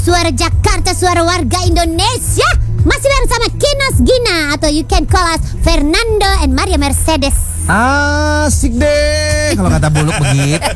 Suara Jakarta, suara warga Indonesia. Masih bersama Kinos Gina, atau you can call us Fernando and Maria Mercedes. Asik deh kalau kata Buluk begitu.